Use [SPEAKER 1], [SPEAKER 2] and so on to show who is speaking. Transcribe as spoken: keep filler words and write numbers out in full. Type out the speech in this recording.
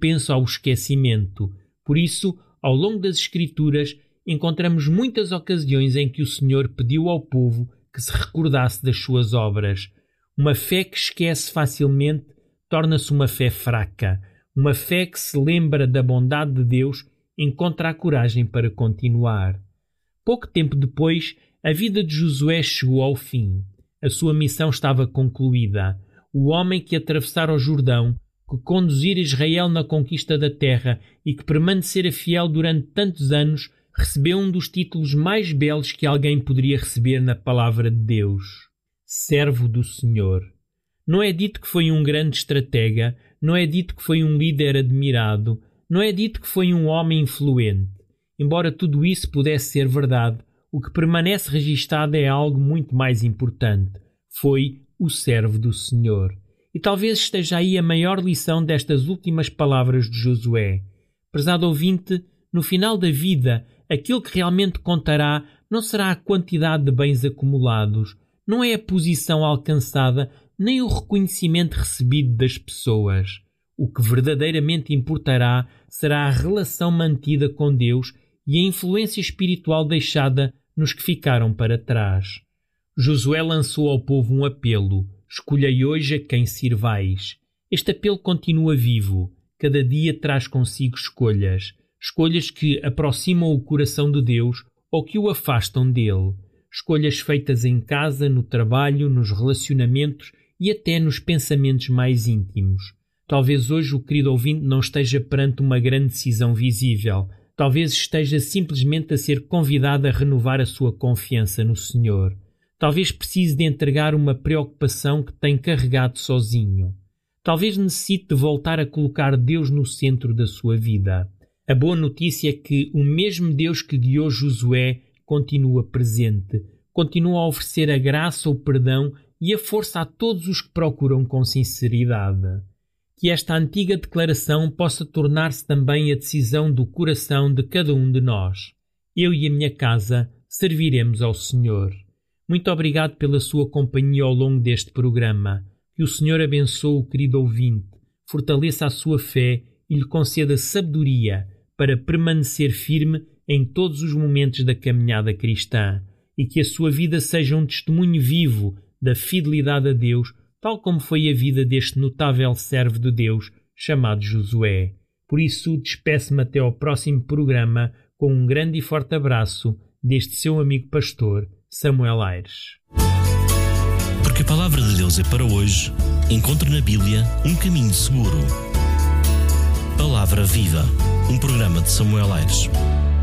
[SPEAKER 1] propenso ao esquecimento. Por isso, ao longo das Escrituras, encontramos muitas ocasiões em que o Senhor pediu ao povo que se recordasse das suas obras. Uma fé que esquece facilmente torna-se uma fé fraca. Uma fé que se lembra da bondade de Deus encontra a coragem para continuar. Pouco tempo depois, a vida de Josué chegou ao fim. A sua missão estava concluída. O homem que atravessara o Jordão, que conduzira Israel na conquista da terra e que permanecera fiel durante tantos anos, recebeu um dos títulos mais belos que alguém poderia receber na palavra de Deus: servo do Senhor. Não é dito que foi um grande estratega, não é dito que foi um líder admirado, não é dito que foi um homem influente. Embora tudo isso pudesse ser verdade, o que permanece registado é algo muito mais importante. Foi o servo do Senhor. E talvez esteja aí a maior lição destas últimas palavras de Josué. Prezado ouvinte, no final da vida, aquilo que realmente contará não será a quantidade de bens acumulados, não é a posição alcançada, nem o reconhecimento recebido das pessoas. O que verdadeiramente importará será a relação mantida com Deus e a influência espiritual deixada nos que ficaram para trás. Josué lançou ao povo um apelo: escolhei hoje a quem sirvais. Este apelo continua vivo. Cada dia traz consigo escolhas. Escolhas que aproximam o coração de Deus ou que o afastam dele. Escolhas feitas em casa, no trabalho, nos relacionamentos e até nos pensamentos mais íntimos. Talvez hoje o querido ouvinte não esteja perante uma grande decisão visível. Talvez esteja simplesmente a ser convidado a renovar a sua confiança no Senhor. Talvez precise de entregar uma preocupação que tem carregado sozinho. Talvez necessite de voltar a colocar Deus no centro da sua vida. A boa notícia é que o mesmo Deus que guiou Josué continua presente, continua a oferecer a graça, o perdão e a força a todos os que procuram com sinceridade. Que esta antiga declaração possa tornar-se também a decisão do coração de cada um de nós. Eu e a minha casa serviremos ao Senhor. Muito obrigado pela sua companhia ao longo deste programa. Que o Senhor abençoe o querido ouvinte, fortaleça a sua fé e lhe conceda sabedoria para permanecer firme em todos os momentos da caminhada cristã e que a sua vida seja um testemunho vivo da fidelidade a Deus, tal como foi a vida deste notável servo de Deus chamado Josué. Por isso, despeço-me até ao próximo programa com um grande e forte abraço deste seu amigo pastor, Samuel Aires.
[SPEAKER 2] Porque a palavra de Deus é para hoje, encontre na Bíblia um caminho seguro. Palavra Viva, um programa de Samuel Aires.